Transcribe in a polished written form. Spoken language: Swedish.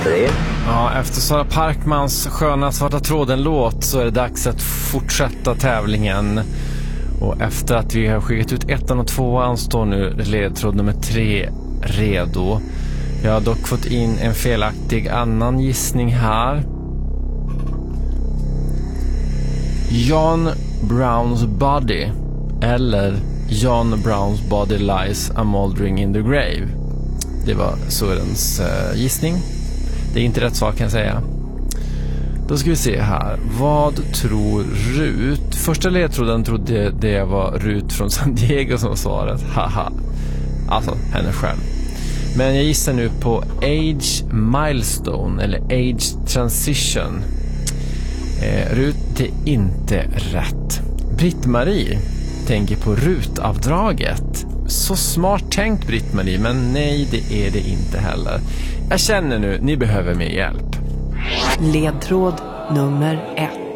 3. Ja, efter Sara Parkmans sköna svarta tråden-låt så är det dags att fortsätta tävlingen. Och efter att vi har skickat ut 1 och 2 står nu ledtråd nummer 3 redo. Jag har dock fått in en felaktig annan gissning här. John Brown's body eller John Brown's body lies a mouldering in the grave. Det var Sörens gissning. Det är inte rätt sak kan jag säga. Då ska vi se här. Vad tror Rut? Första ledtråden trodde det var Rut från San Diego som svaret. Haha. Alltså, henne själv. Men jag gissar nu på age milestone eller age transition. Rut, det är inte rätt. Britt-Marie tänker på rutavdraget. Så smart tänkt Britt-Marie, men nej, det är det inte heller. Jag känner nu, ni behöver mer hjälp. Ledtråd nummer 1.